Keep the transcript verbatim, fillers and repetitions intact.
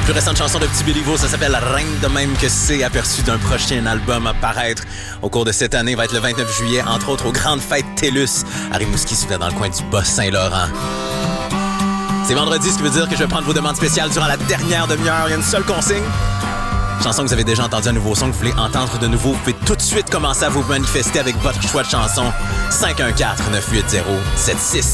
Plus récente chanson de Petit Béliveau, ça s'appelle Reine de même que c'est, aperçu d'un prochain album à paraître au cours de cette année, va être le vingt-neuf juillet, entre autres aux grandes fêtes TELUS à Rimouski, si vous êtes dans le coin du Bas-Saint-Laurent. C'est vendredi, ce qui veut dire que je vais prendre vos demandes spéciales durant la dernière demi-heure. Il y a une seule consigne. Chanson que vous avez déjà entendu, un nouveau son que vous voulez entendre de nouveau, vous pouvez tout de suite commencer à vous manifester avec votre choix de chanson. cinq un quatre, neuf huit zéro, sept six